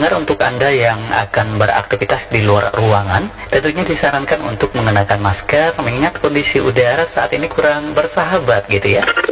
pendengar, untuk Anda yang akan beraktivitas di luar ruangan, tentunya disarankan untuk mengenakan masker, mengingat kondisi udara saat ini kurang bersahabat gitu ya.